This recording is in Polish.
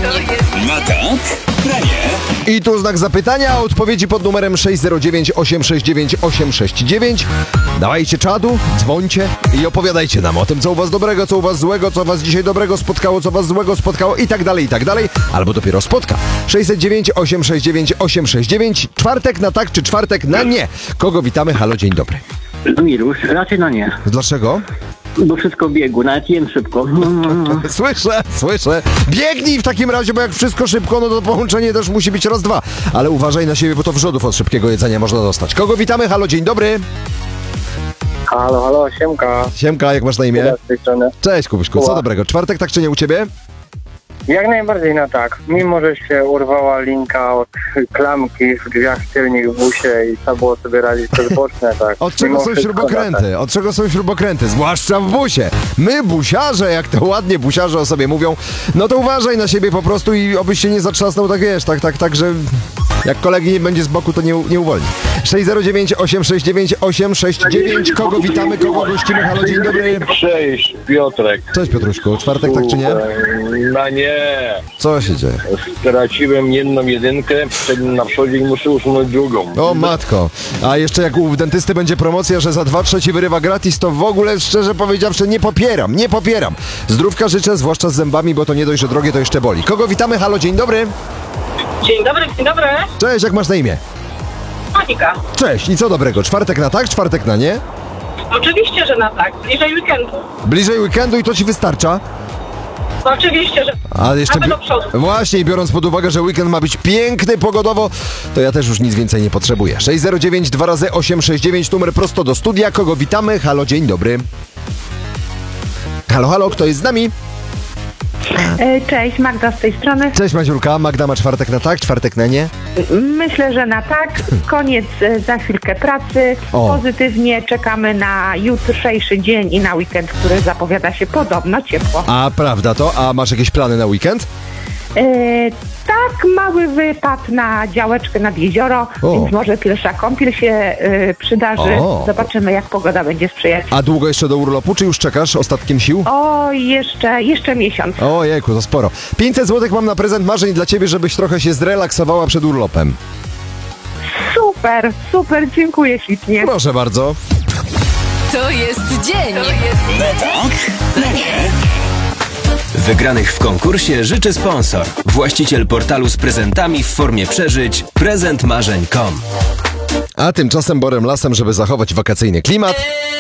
Na tak, na nie. I tu znak zapytania, odpowiedzi pod numerem 609 869 869. Dawajcie czadu, dzwońcie i opowiadajcie nam o tym, co u was dobrego, co u was złego, co was dzisiaj dobrego spotkało, co was złego spotkało i tak dalej, albo dopiero spotka. 609 869 869. Czwartek na tak, czy czwartek na nie? Kogo witamy? Halo, dzień dobry. Miruś, raczej na nie. Dlaczego? Bo wszystko biegło, nawet jem szybko. Słyszę. Biegnij w takim razie, bo jak wszystko szybko, no to połączenie też musi być raz, dwa. Ale uważaj na siebie, bo to wrzodów od szybkiego jedzenia można dostać. Kogo witamy? Halo, dzień dobry. Halo, siemka. Siemka, jak masz na imię? Z tej strony. Cześć, Kubuśku, co dobrego? Czwartek, tak czy nie u ciebie? Jak najbardziej na tak. Mimo, że się urwała linka od klamki w drzwiach tylnych w busie i trzeba było sobie radzić przez boczne, tak. Od czego Mimo są wszystko śrubokręty? na tak. Od czego są śrubokręty? Zwłaszcza w busie. My, busiarze, jak to ładnie busiarze o sobie mówią, no to uważaj na siebie po prostu i obyś się nie zatrzasnął, tak wiesz, tak, że jak kolegi nie będzie z boku, to nie uwolni. 609 869 869. Kogo witamy, kogo gościmy? Halo, dzień dobry. Cześć, Piotrek. Cześć, Piotruszku. Czwartek, tak czy nie? Na nie. Co się dzieje? Straciłem jedną jedynkę, na przodzie i muszę usunąć drugą. O matko. A jeszcze jak u dentysty będzie promocja, że za 2/3 wyrywa gratis, to w ogóle, szczerze powiedziawszy, nie popieram. Zdrówka życzę, zwłaszcza z zębami, bo to nie dość, że drogie, to jeszcze boli. Kogo witamy? Halo, dzień dobry. Dzień dobry. Cześć, jak masz na imię? Monika. Cześć, i co dobrego? Czwartek na tak, czwartek na nie? Oczywiście, że na tak. Bliżej weekendu. Bliżej weekendu i to ci wystarcza? Oczywiście, że A jeszcze aby do przodu. właśnie, i biorąc pod uwagę, że weekend ma być piękny pogodowo, to ja też już nic więcej nie potrzebuję. 609 2 razy 869, numer prosto do studia. Kogo witamy? Halo, dzień dobry. Halo, kto jest z nami? Cześć, Magda z tej strony. Cześć Maziulka, Magda ma czwartek na tak, czwartek na nie? Myślę, że na tak. Koniec za chwilkę pracy. O. Pozytywnie czekamy na jutrzejszy dzień i na weekend, który zapowiada się podobno ciepło. A prawda to? A masz jakieś plany na weekend? Tak, mały wypad na działeczkę nad jezioro, więc może pierwsza kąpiel się przydarzy. O. Zobaczymy, jak pogoda będzie sprzyjać. A długo jeszcze do urlopu, czy już czekasz ostatkiem sił? O, jeszcze miesiąc. Ojejku, to sporo. 500 zł mam na prezent marzeń dla ciebie, żebyś trochę się zrelaksowała przed urlopem. Super, dziękuję ślicznie. Proszę bardzo. To jest dzień. Na tak, na nie. Wygranych w konkursie życzy sponsor. Właściciel portalu z prezentami w formie przeżyć prezentmarzeń.com. A tymczasem Borem Lasem, żeby zachować wakacyjny klimat,